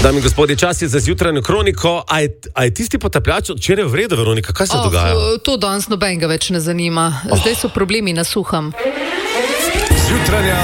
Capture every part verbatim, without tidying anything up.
Dame in gospodje, čas je za zjutranjo kroniko. A je, a je tisti potapljač včeraj v redu, Veronika? Kaj se oh, dogaja? To danes nobenega več ne zanima. Zdaj so problemi na suhem. Zjutranja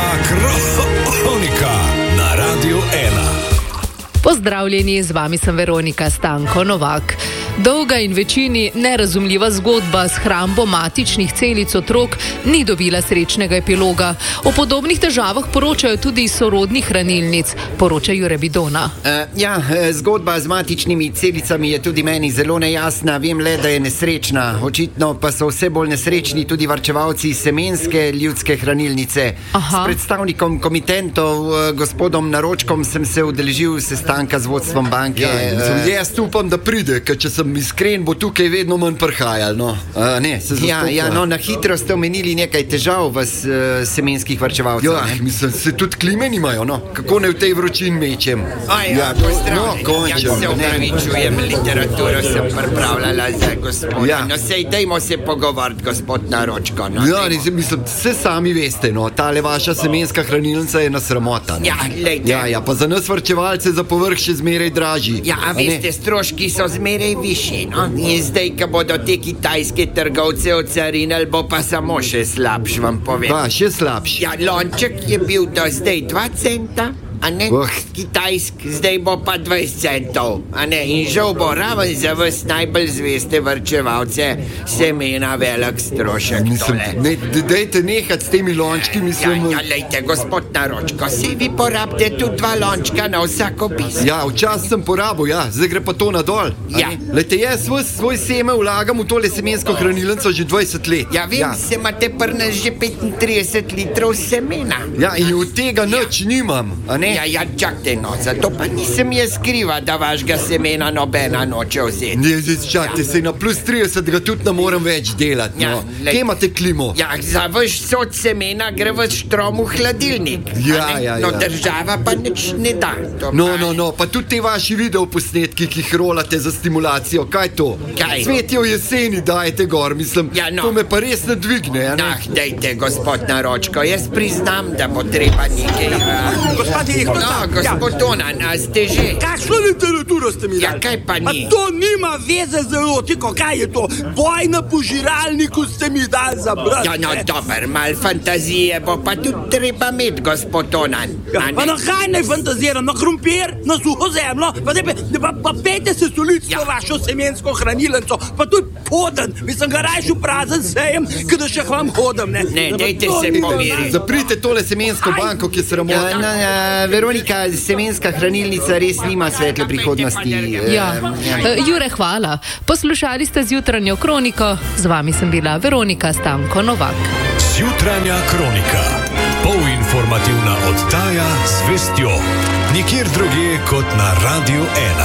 kronika na Radiu ena. Pozdravljeni, z vami sem Veronika Stanko Novak. Dolga in večini nerazumljiva zgodba s hrambo matičnih celic otrok ni dobila srečnega epiloga. O podobnih težavah poročajo tudi iz sorodnih hranilnic, poroča Jure Bidona. Uh, ja, zgodba z matičnimi celicami je tudi meni zelo nejasna. Vem le, da je nesrečna. Očitno pa so vse bolj nesrečni tudi varčevalci semenske ljudske hranilnice. Aha. S predstavnikom komitentov, gospodom Naročkom, sem se udeležil sestanka z vodstvom banke. Ja, uh, jaz upam, da pride, ker če sem iskren, bo tukaj vedno manj prhajal. No. Uh, ne, se ja, ja, no, na hitro ste omenili nekaj težav v uh, semenskih varčevalcev. Ja, mislim, se tudi klime nimajo, no. Kako ne v tej vročini mečem? Aj, ja, pozdravljeni. No, ja, se upravičujem, literaturo sem pripravljala za gospoda. Ja. No, sej, dajmo se pogovoriti, gospod Naročko. No, ja, ne, mislim, vse sami veste, no, tale vaša semenska hranilnica je nasramota. No. Ja, lejte. Ja, ja, pa za nas varčevalce za povrh še zmeraj dražji. Ja, a veste, stroški so zmeraj višji, no? In zdaj, ko bodo te kitajske trgovce ocarinili, bo pa samo še slabš, vam povem. Pa, še slabš. Ja, lonček je bil do zdaj dva centa, a ne? Oh. Kitajsk, zdaj bo pa dvajset centov, a ne? In žal bo raven za vas najbolj zveste varčevalce semena velik strošek. Mislim, ne, dejte nehati s temi lončki, mislim... Ja, ja, lejte, gospod Naročko, si vi porabite tudi dva lončka na vsako piso. Ja, včasih sem porabil, ja, zdaj gre pa to nadol. Ja. Lejte, jaz svoj, svoj seme vlagam v tole semensko hranilnico že dvajset let. Ja, vem, ja. Se imate pri nas že petintrideset litrov semena. Ja, in od tega nič ja. nimam, a ne? Ja, ja, čakajte, no, zato pa nisem jaz skriva, da vašega semena nobena noče vzeti. Ne, zdaj čakajte, ja. se na plus trideset ga tudi ne morem več delati, ja, no. Kje imate klimo? Ja, za vaš sod semena gre v štrom v hladilnik. Ja, ja, ja. No, država pa nič ne da. To no, pa... no, no, pa tudi te vaši videoposnetki, ki jih rolate za stimulacijo, kaj to? Kaj? Cvetje v jeseni dajete gor, mislim, ja, no. To me pa res ne dvigne, a ne? Ah, dejte, gospod Naročko, jaz priznam, da bo treba nekaj... Uh... Gospod direktor, no, gospod ja. Onan, a ste že? Kakšno literaturo ste mi dali? Ja, kaj pa ni? A to nima veze z erotiko, kaj je to? Boj na požiralniku ste mi dali za brat. Ja, no, dober, mal fantazije bo pa tudi treba imeti, gospod Onan. Ja, pa na kaj naj fantaziram? Na krompir, na suho zemljo, pa, pa, pa, pa pete se solic ja. vašo semensko hranilnico, pa tudi poden. Mislim, ga rajšu prazen sejem, kada še vam hodam, ne? Ne, dejte se pomiriti. Zaprite tole semensko Aj. banko, ki se ramota. Ja, no, ja, Veronika, semenska hranilnica res nima svetle prihodnosti. Ja. Ja. Jure, hvala. Poslušali ste zjutranjo kroniko, z vami sem bila Veronika Stanko Novak. Zjutranja kronika, polinformativna oddaja z vestjo, nikjer drugje kot na Radiu ena.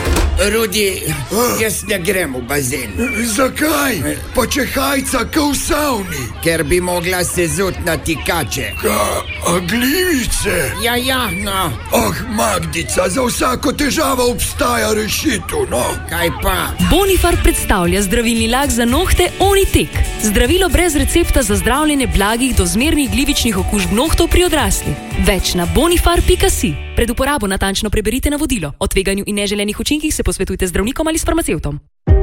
Rudi, jaz ne grem v bazen. Zakaj? Pa če hajca ka v savni. Ker bi mogla se zut na tikače. Ka, a glivice? Ja, ja, no. Oh, Magdica, za vsako težavo obstaja rešitev, no. Kaj pa? Bonifar predstavlja zdravilni lak za nohte Onitek. Zdravilo brez recepta za zdravljenje blagih do zmernih glivičnih okužb nohtov pri odraslih. Več na bonifar pika si. Pred uporabo natančno preberite navodilo. O tveganju in neželenih učinkih se posvetujte z zdravnikom ali s farmacevtom.